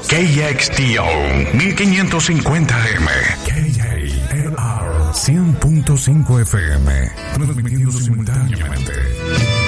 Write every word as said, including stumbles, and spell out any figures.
K X T O mil quinientos cincuenta M. K J L R cien punto cinco F M. Transmitiendo simultáneamente